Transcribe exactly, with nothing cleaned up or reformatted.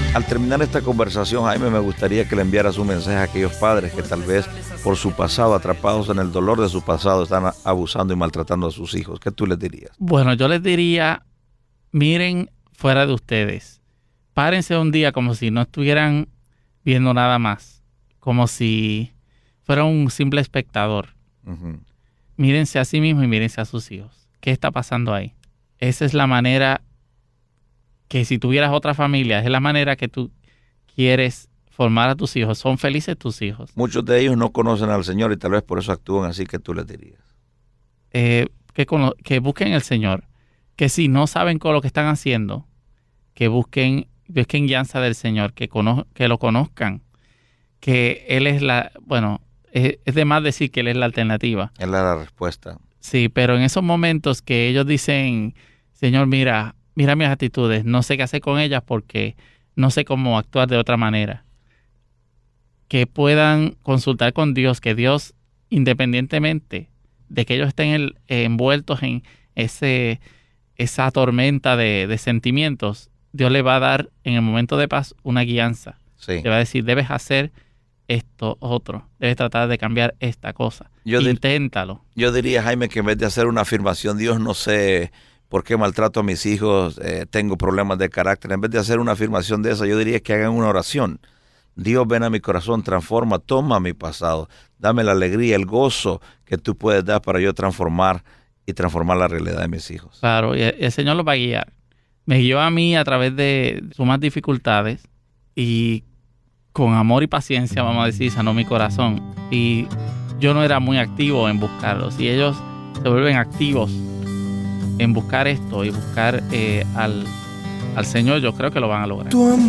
Al terminar esta conversación, Jaime, me gustaría que le enviaras un mensaje a aquellos padres que tal vez por su pasado, atrapados en el dolor de su pasado, están abusando y maltratando a sus hijos. ¿Qué tú les dirías? Bueno, yo les diría, miren fuera de ustedes. Párense un día como si no estuvieran viendo nada más, como si fuera un simple espectador. Uh-huh. Mírense a sí mismos y mírense a sus hijos. ¿Qué está pasando ahí? Esa es la manera que si tuvieras otra familia, es la manera que tú quieres formar a tus hijos. Son felices tus hijos. Muchos de ellos no conocen al Señor y tal vez por eso actúan así. Que tú les dirías. Eh, que, cono- que busquen el Señor. Que si no saben con lo que están haciendo, que busquen, busquen guianza del Señor, que, cono- que lo conozcan. Que Él es la, bueno, es, es de más decir que Él es la alternativa. Él es la respuesta. Sí, pero en esos momentos que ellos dicen, Señor, mira, mira mis actitudes, no sé qué hacer con ellas porque no sé cómo actuar de otra manera. Que puedan consultar con Dios, que Dios, independientemente de que ellos estén el, eh, envueltos en ese, esa tormenta de, de sentimientos, Dios le va a dar en el momento de paz una guianza. Sí. Le va a decir, debes hacer esto otro, debes tratar de cambiar esta cosa. Yo Inténtalo. Dir- yo diría, Jaime, que en vez de hacer una afirmación, Dios, no sé por qué maltrato a mis hijos, eh, tengo problemas de carácter, en vez de hacer una afirmación de esa, yo diría que hagan una oración. Dios, ven a mi corazón, transforma, toma mi pasado, dame la alegría, el gozo que tú puedes dar para yo transformar y transformar la realidad de mis hijos. Claro, y el, el Señor los va a guiar. Me guió a mí a través de sumas dificultades y con amor y paciencia, vamos a decir, sanó mi corazón. Y yo no era muy activo en buscarlos. Y ellos se vuelven activos en buscar esto y buscar eh, al, al Señor, yo creo que lo van a lograr.